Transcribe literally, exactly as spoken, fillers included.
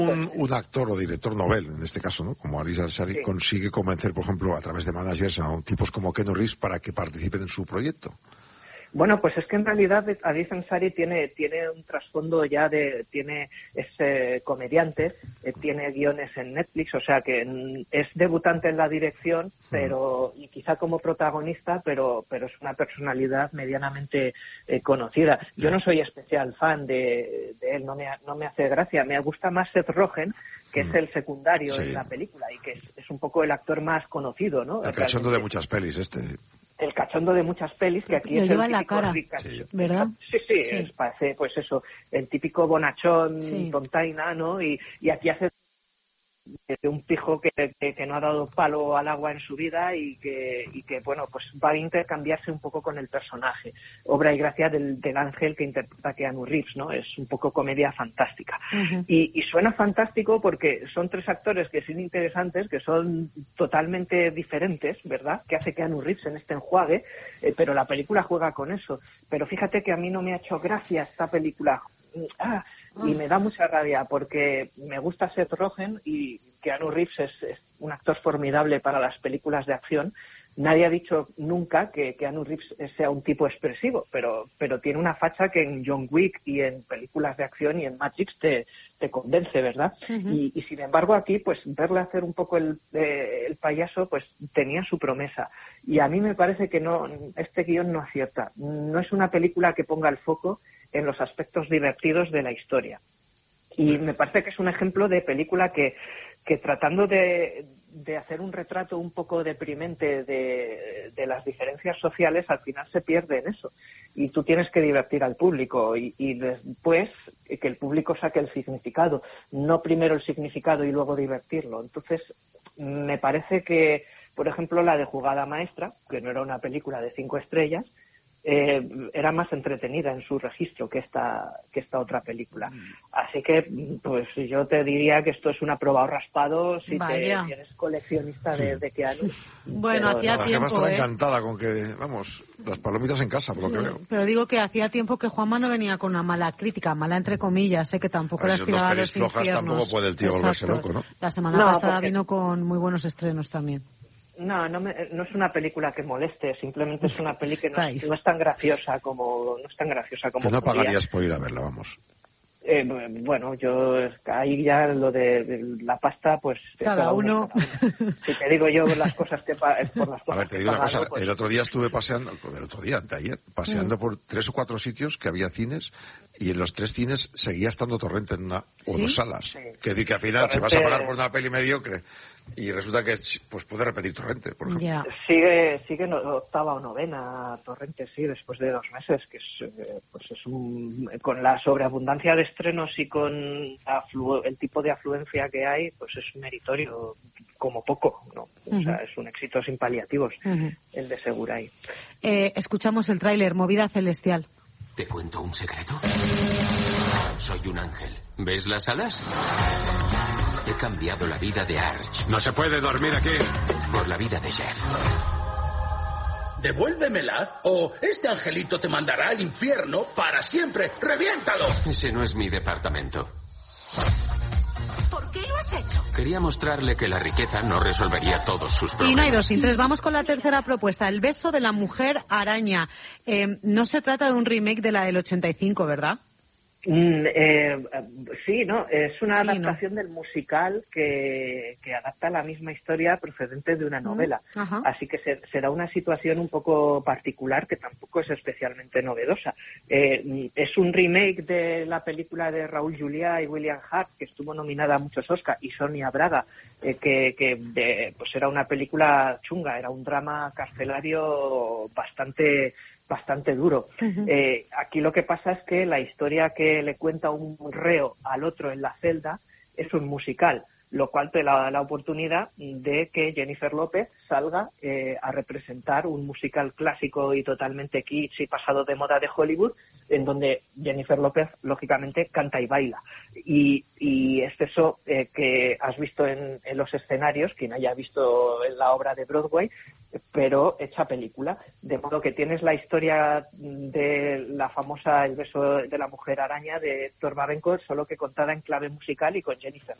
Un, un actor o director novel, en este caso, ¿no? Como Aziz Ansari, sí. consigue convencer, por ejemplo, a través de managers a tipos como Keanu Reeves para que participen en su proyecto. Bueno, pues es que en realidad Aziz Ansari tiene tiene un trasfondo ya de tiene es eh, comediante, eh, tiene guiones en Netflix, o sea que mm, es debutante en la dirección, pero y quizá como protagonista, pero pero es una personalidad medianamente eh, conocida. Yo no soy especial fan de, de él, no me no me hace gracia, me gusta más Seth Rogen, que es el secundario sí. en la película y que es, es un poco el actor más conocido, ¿no? El cachondo de muchas pelis este. El cachondo de muchas pelis, que aquí lo es lleva el en típico la cara, ricachón, ¿verdad? Sí, sí, sí. Es, parece, pues eso, el típico bonachón, sí. tontaina, ¿no? Y, y aquí hace de un pijo que, que, que no ha dado palo al agua en su vida y que, y que, bueno, pues va a intercambiarse un poco con el personaje. Obra y gracia del, del ángel que interpreta Keanu Reeves, ¿no? Es un poco comedia fantástica. Uh-huh. Y, y suena fantástico porque son tres actores que son interesantes, que son totalmente diferentes, ¿verdad? Que hace Keanu Reeves en este enjuague, eh, pero la película juega con eso. Pero fíjate que a mí no me ha hecho gracia esta película. Ah, y me da mucha rabia porque me gusta Seth Rogen y Keanu Reeves es, es un actor formidable para las películas de acción. Nadie ha dicho nunca que Keanu Reeves sea un tipo expresivo, pero pero tiene una facha que en John Wick y en películas de acción y en Matrix te, te convence, ¿verdad? Uh-huh. Y, y sin embargo aquí, pues verle hacer un poco el, eh, el payaso, pues tenía su promesa. Y a mí me parece que no este guión no acierta. No es una película que ponga el foco en los aspectos divertidos de la historia. Y me parece que es un ejemplo de película que, que tratando de, de hacer un retrato un poco deprimente de, de las diferencias sociales, al final se pierde en eso. Y tú tienes que divertir al público y, y después que el público saque el significado, no primero el significado y luego divertirlo. Entonces, me parece que, por ejemplo, la de Jugada Maestra, que no era una película de cinco estrellas, Eh, era más entretenida en su registro que esta que esta otra película. Así que, pues yo te diría que esto es una prueba o raspado si te, si eres coleccionista de, de Keanu. Bueno, pero, hacía no, tiempo, estaba ¿eh? encantada con que, vamos, las palomitas en casa, por lo que veo. Pero digo que hacía tiempo que Juanma no venía con una mala crítica, mala entre comillas, sé ¿eh? que tampoco era estirada a los infiernos. Tampoco puede el tío volverse loco, ¿no? La semana no, pasada porque... vino con muy buenos estrenos también. No, no, me, no es una película que moleste, simplemente es una peli que no, no es tan graciosa como no es tan graciosa como que no podría. pagarías por ir a verla, vamos. Eh, bueno, yo ahí ya lo de, de la pasta, pues cada, cada uno. uno. Si te digo yo las cosas que pa, por las cosas. A ver, te digo que una pagado, cosa. pues... El otro día estuve paseando, el otro día, de ayer, paseando mm. por tres o cuatro sitios que había cines y en los tres cines seguía estando Torrente en una o ¿sí? dos salas. Sí. Que decir que al final Torrente... si vas a pagar por una peli mediocre y resulta que pues puede repetir Torrente, por ejemplo. Yeah. Sigue sigue no, octava o novena Torrente, sí, después de dos meses, que es eh, pues es un con la sobreabundancia de estrenos y con aflu- el tipo de afluencia que hay, pues es meritorio como poco, ¿no? Uh-huh. O sea, es un éxito sin paliativos uh-huh. el de Seguray. Eh, escuchamos el tráiler, Movida Celestial. ¿Te cuento un secreto? Soy un ángel. ¿Ves las alas? He cambiado la vida de Arch. No se puede dormir aquí. Por la vida de Jeff. Devuélvemela o este angelito te mandará al infierno para siempre. ¡Reviéntalo! Ese no es mi departamento. ¿Por qué lo has hecho? Quería mostrarle que la riqueza no resolvería todos sus problemas. Y no hay dos sin tres. Vamos con la tercera propuesta. El beso de la mujer araña. Eh, no se trata de un remake de la del ochenta y cinco, ¿verdad? Mm, eh, sí, no, es una sí, adaptación ¿no? del musical que, que adapta la misma historia procedente de una novela. Uh-huh. Así que se, será una situación un poco particular que tampoco es especialmente novedosa. Eh, es un remake de la película de Raúl Juliá y William Hart, que estuvo nominada a muchos Oscar, y Sonia Braga, eh, que, que de, pues era una película chunga, era un drama carcelario bastante... bastante duro. Uh-huh. Eh, aquí lo que pasa es que la historia que le cuenta un reo al otro en la celda es un musical, lo cual te da la oportunidad de que Jennifer López salga eh, a representar un musical clásico y totalmente kitsch y pasado de moda de Hollywood en donde Jennifer López, lógicamente, canta y baila. Y, y es eso eh, que has visto en, en los escenarios, quien haya visto en la obra de Broadway, pero hecha película. De modo que tienes la historia de la famosa El beso de la mujer araña de Héctor Babencourt, solo que contada en clave musical y con Jennifer